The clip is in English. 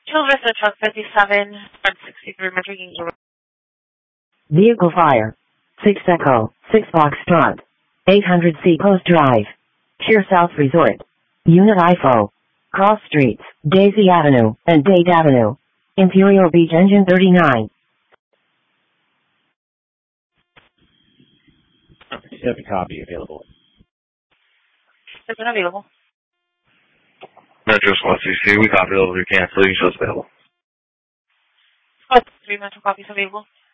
Childress at truck 57, 63 Metro Kings Road. Vehicle fire. 6 Echo, 6 Foxtrot. 800C Post Drive. Sheer South Resort. Unit IFO. Cross Streets, Daisy Avenue, and Dade Avenue. Imperial Beach Engine 39. You have a copy available. It's been available. Metro Squad CC, we copy over your cancellation shows available. Squad 3 Metro copies available.